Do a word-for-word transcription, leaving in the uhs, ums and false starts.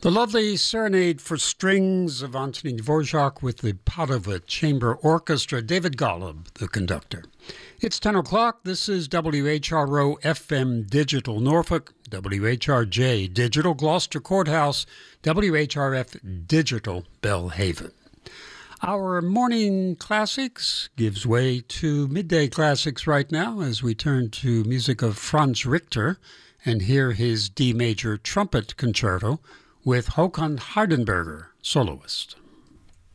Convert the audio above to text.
The lovely Serenade for Strings of Antonin Dvorak with the Padova Chamber Orchestra, David Golub, the conductor. It's ten o'clock. This is W H R O F M Digital Norfolk, W H R J Digital Gloucester Courthouse, W H R F Digital Bellhaven. Our morning classics gives way to midday classics right now as we turn to music of Franz Richter and hear his D major trumpet concerto with Håkan Hardenberger, soloist.